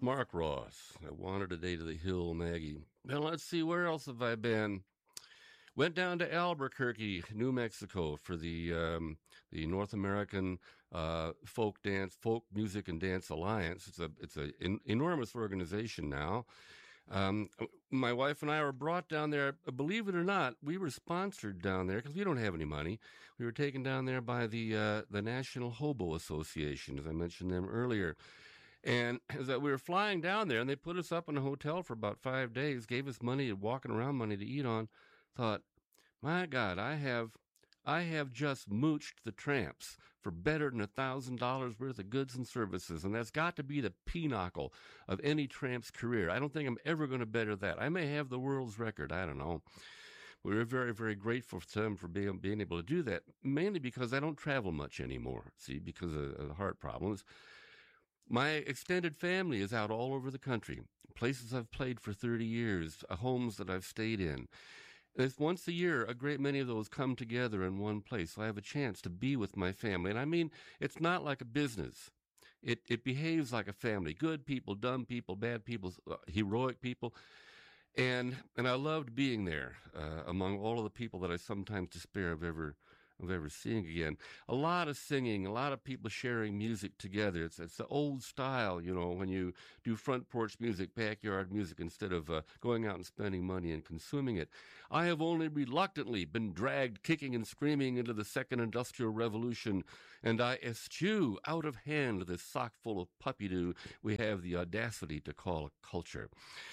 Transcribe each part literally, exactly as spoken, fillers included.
Mark Ross. I wandered a day to the hill, Maggie. Now let's see, where else have I been? Went down to Albuquerque, New Mexico, for the um, the North American uh, Folk Dance, Folk Music and Dance Alliance. It's a it's an en- enormous organization now. Um, my wife and I were brought down there. Believe it or not, we were sponsored down there because we don't have any money. We were taken down there by the uh, the National Hobo Association, as I mentioned them earlier. And as that we were flying down there, and they put us up in a hotel for about five days, gave us money, walking around money to eat on. Thought, my God, I have, I have just mooched the tramps for better than a thousand dollars worth of goods and services, and that's got to be the pinnacle of any tramp's career. I don't think I'm ever going to better that. I may have the world's record. I don't know. We were very, very grateful to them for being being able to do that, mainly because I don't travel much anymore. See, because of, of heart problems. My extended family is out all over the country, places I've played for thirty years, homes that I've stayed in. It's once a year, a great many of those come together in one place. So I have a chance to be with my family. And I mean, it's not like a business. It it behaves like a family. Good people, dumb people, bad people, uh, heroic people. And and I loved being there uh, among all of the people that I sometimes despair of ever of ever seeing again. A lot of singing, a lot of people sharing music together. It's it's the old style, you know, when you do front porch music, backyard music, instead of uh, going out and spending money and consuming it. I have only reluctantly been dragged kicking and screaming into the second industrial revolution, and I eschew out of hand this sock full of puppy-doo we have the audacity to call a culture.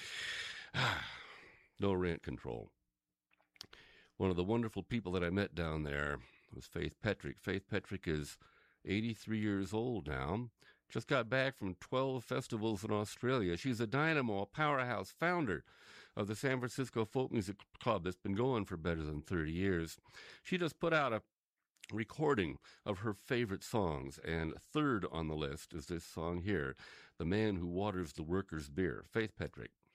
No rent control. One of the wonderful people that I met down there was Faith Petrick. Faith Petrick is eighty-three years old now. Just got back from twelve festivals in Australia. She's a dynamo, a powerhouse, founder of the San Francisco Folk Music Club that's been going for better than thirty years. She just put out a recording of her favorite songs, and third on the list is this song here, The Man Who Waters the Workers' Beer, Faith Petrick.